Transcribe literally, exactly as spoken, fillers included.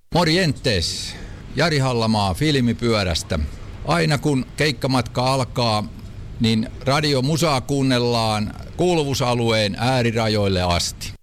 Morjentes, Jari Hallamaa Filmipyörästä. Aina kun keikkamatka alkaa, niin radiomusaa kuunnellaan kuuluvuusalueen äärirajoille asti.